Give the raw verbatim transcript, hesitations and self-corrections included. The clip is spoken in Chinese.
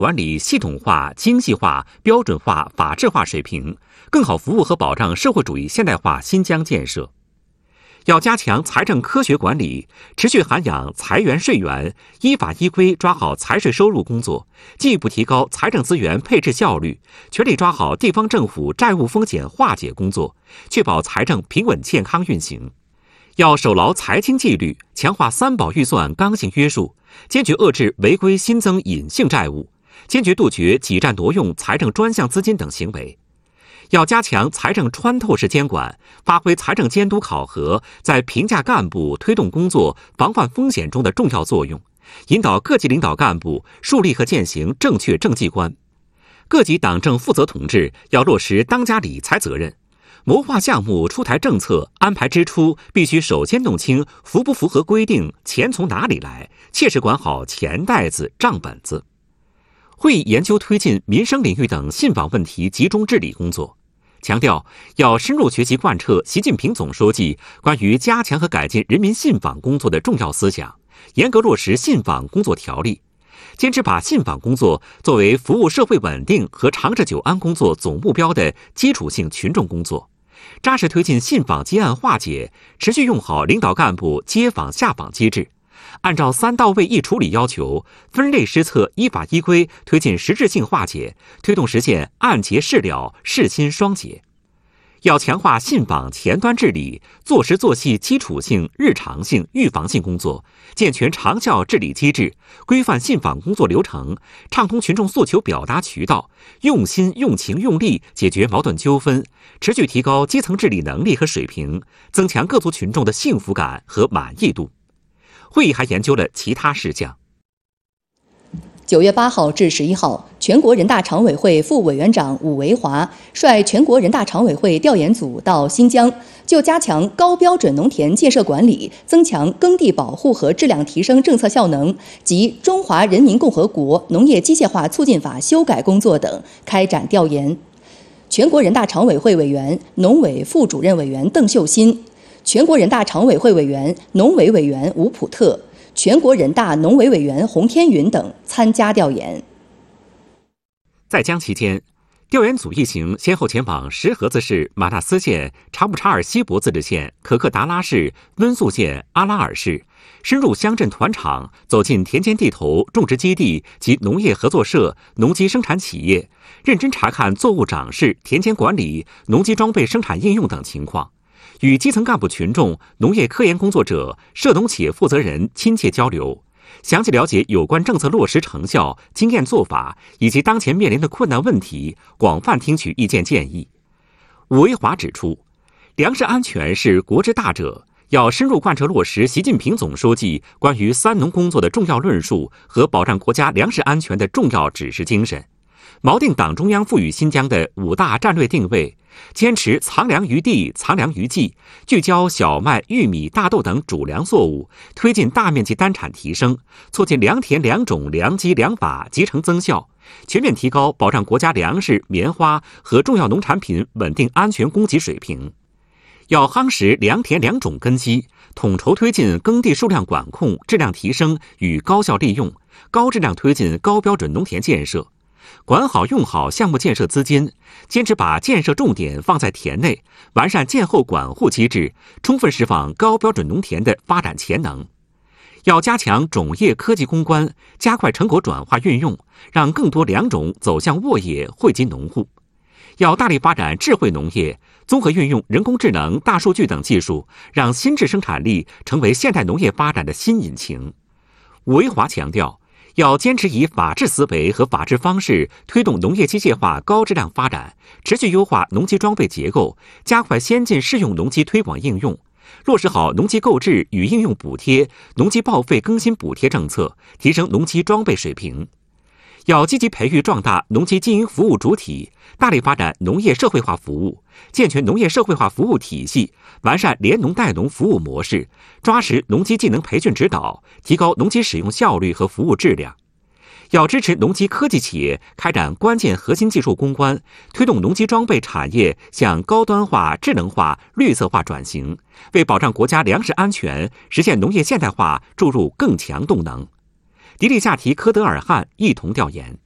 管理系统化、精细化、标准化、法治化水平，更好服务和保障社会主义现代化新疆建设。要加强财政科学管理，持续涵养财源税源，依法依规抓好财税收入工作，进一步提高财政资源配置效率，全力抓好地方政府债务风险化解工作，确保财政平稳健康运行。要守牢财经纪律，强化三保预算刚性约束，坚决遏制违规新增隐性债务，坚决杜绝挤占挪用财政专项资金等行为。要加强财政穿透式监管，发挥财政监督考核在评价干部、推动工作、防范风险中的重要作用，引导各级领导干部树立和践行正确政绩观。各级党政负责同志要落实当家理财责任，谋划项目、出台政策、安排支出，必须首先弄清符不符合规定，钱从哪里来，切实管好钱袋子、账本子。会议研究推进民生领域等信访问题集中治理工作，强调要深入学习贯彻习近平总书记关于加强和改进人民信访工作的重要思想，严格落实信访工作条例，坚持把信访工作作为服务社会稳定和长治久安工作总目标的基础性群众工作，扎实推进信访积案化解，持续用好领导干部接访下访机制，按照三到位一处理要求，分类施策，依法依规推进实质性化解，推动实现案结事了、事亲双结。要强化信访前端治理，做实做细基础性、日常性、预防性工作，健全长效治理机制，规范信访工作流程，畅通群众诉求表达渠道，用心、用情、用力解决矛盾纠纷，持续提高基层治理能力和水平，增强各族群众的幸福感和满意度。会议还研究了其他事项。 九月八号至十一号，全国人大常委会副委员长武维华率全国人大常委会调研组到新疆，就加强高标准农田建设管理、增强耕地保护和质量提升政策效能及《中华人民共和国农业机械化促进法》修改工作等开展调研。全国人大常委会委员、农委副主任委员邓秀新，全国人大常委会委员、农委委员吴普特，全国人大农委委员洪天云等参加调研。 在疆期间，调研组一行先后前往石河子市马纳斯县、查布查尔锡博自治县、可克达拉市、温宿县、阿拉尔市，深入乡镇团场，走进田间地头、种植基地及农业合作社、农机生产企业，认真查看作物长势、田间管理、农机装备生产应用等情况，与基层干部群众、农业科研工作者、涉农企业负责人亲切交流，详细了解有关政策落实成效、经验做法以及当前面临的困难问题，广泛听取意见建议。武维华指出，粮食安全是国之大者，要深入贯彻落实习近平总书记关于三农工作的重要论述和保障国家粮食安全的重要指示精神，锚定党中央赋予新疆的五大战略定位，坚持藏粮于地、藏粮于技，聚焦小麦、玉米、大豆等主粮作物，推进大面积单产提升，促进良田、良种、良机、良法集成增效，全面提高保障国家粮食、棉花和重要农产品稳定安全供给水平。要夯实良田良种根基，统筹推进耕地数量管控、质量提升与高效利用，高质量推进高标准农田建设，管好用好项目建设资金，坚持把建设重点放在田内，完善建后管护机制，充分释放高标准农田的发展潜能。要加强种业科技攻关，加快成果转化运用，让更多良种走向沃野，惠及农户。要大力发展智慧农业，综合运用人工智能、大数据等技术，让新质生产力成为现代农业发展的新引擎。武维华强调，要坚持以法治思维和法治方式推动农业机械化高质量发展，持续优化农机装备结构，加快先进适用农机推广应用，落实好农机购置与应用补贴、农机报废更新补贴政策，提升农机装备水平。要积极培育壮大农机经营服务主体，大力发展农业社会化服务，健全农业社会化服务体系，完善联农带农服务模式，抓实农机技能培训指导，提高农机使用效率和服务质量。要支持农机科技企业开展关键核心技术攻关，推动农机装备产业向高端化、智能化、绿色化转型，为保障国家粮食安全、实现农业现代化注入更强动能。迪丽夏提科德尔汗一同调研。